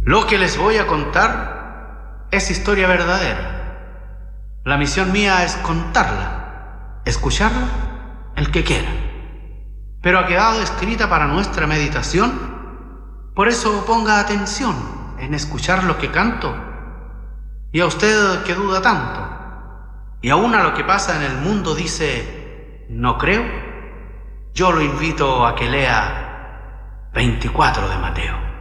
Lo que les voy a contar es historia verdadera. La misión mía es contarla, escucharla el que quiera. Pero ha quedado escrita para nuestra meditación, por eso ponga atención en escuchar lo que canto. Y a usted que duda tanto, y aún a lo que pasa en el mundo dice, no creo, yo lo invito a que lea 24 de Mateo.